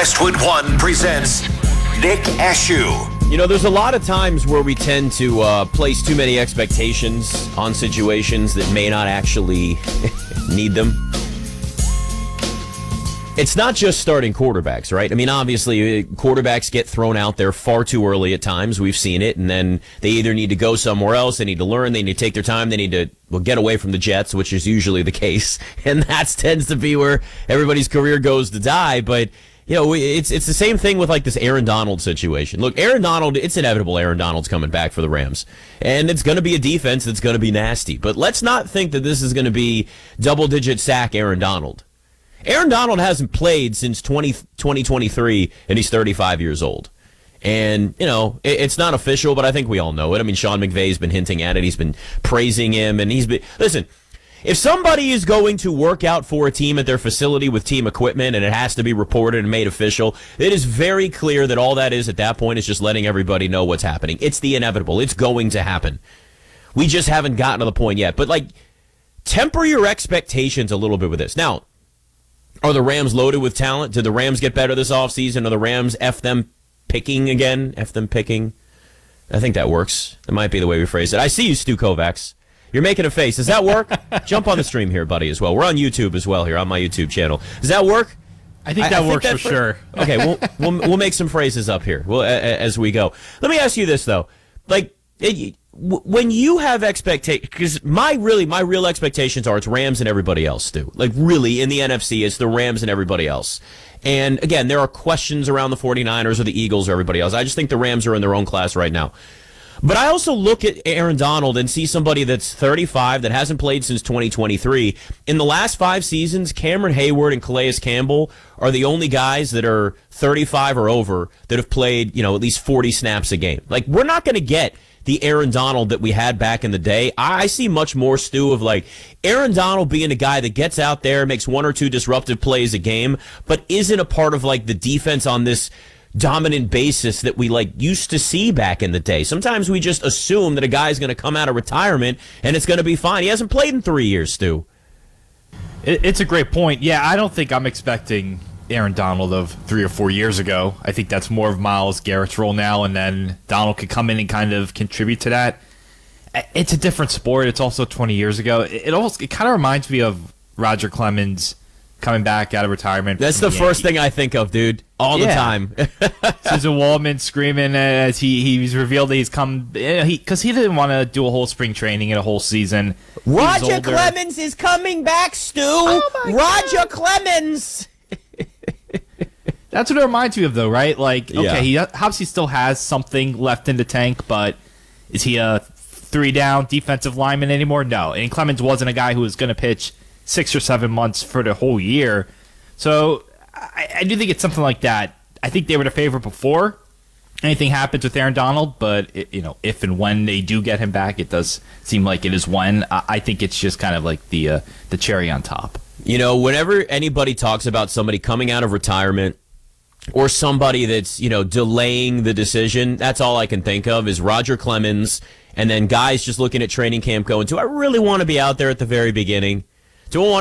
Westwood One presents Nick Ashew. You know, there's a lot of times where we tend to place too many expectations on situations that may not actually need them. It's not just starting quarterbacks, right? I mean, obviously, quarterbacks get thrown out there far too early at times. We've seen it, and then they either need to go somewhere else, they need to learn, they need to take their time, they need to get away from the Jets, which is usually the case, and that tends to be where everybody's career goes to die. But you know, it's the same thing with like this Aaron Donald situation. Look, Aaron Donald, it's inevitable Aaron Donald's coming back for the Rams. And it's going to be a defense that's going to be nasty. But let's not think that this is going to be double-digit sack Aaron Donald. Aaron Donald hasn't played since 2023, and he's 35 years old. And, you know, it's not official, but I think we all know it. I mean, Sean McVay's been hinting at it. He's been praising him, and he's been... Listen, if somebody is going to work out for a team at their facility with team equipment and it has to be reported and made official, it is very clear that all that is at that point is just letting everybody know what's happening. It's the inevitable. It's going to happen. We just haven't gotten to the point yet. But, like, temper your expectations a little bit with this. Now, are the Rams loaded with talent? Did the Rams get better this offseason? Are the Rams F them picking again? F them picking? I think that works. That might be the way we phrase it. I see you, Stu Kovacs. You're making a face. Does that work? Jump on the stream here, buddy, as well. We're on YouTube as well here, on my YouTube channel. Does that work? I think that works for sure. Okay, we'll make some phrases up here as we go. Let me ask you this, though. Like, when you have expectations, because my real expectations are it's Rams and everybody else, Stu. Like, really, in the NFC, it's the Rams and everybody else. And, again, there are questions around the 49ers or the Eagles or everybody else. I just think the Rams are in their own class right now. But I also look at Aaron Donald and see somebody that's 35 that hasn't played since 2023. In the last 5 seasons, Cameron Hayward and Calais Campbell are the only guys that are 35 or over that have played, you know, at least 40 snaps a game. Like, we're not going to get the Aaron Donald that we had back in the day. I see much more, Stu, of like Aaron Donald being a guy that gets out there, makes 1 or 2 disruptive plays a game, but isn't a part of like the defense on this dominant basis that we like used to see back in the day. Sometimes we just assume that a guy's going to come out of retirement and it's going to be fine. He hasn't played in 3 years, Stu. It's a great point. Yeah, I don't think I'm expecting Aaron Donald of 3 or 4 years ago. I think that's more of Myles Garrett's role now, and then Donald could come in and kind of contribute to that. It's a different sport. It's also 20 years ago. It kind of reminds me of Roger Clemens coming back out of retirement. That's the first thing I think of, dude. All the time. Susan Waldman screaming as he's revealed that he's come because he didn't want to do a whole spring training and a whole season. Roger Clemens is coming back, Stu. Roger Clemens. That's what it reminds me of, though, right? Like, okay, he obviously still has something left in the tank, but is he a 3-down defensive lineman anymore? No. And Clemens wasn't a guy who was going to pitch 6 or 7 months for the whole year. So I do think it's something like that. I think they were the favorite before anything happens with Aaron Donald, but if and when they do get him back, it does seem like it is when. I think it's just kind of like the cherry on top. You know, whenever anybody talks about somebody coming out of retirement or somebody that's, delaying the decision, that's all I can think of is Roger Clemens and then guys just looking at training camp going, do I really want to be out there at the very beginning? Do I want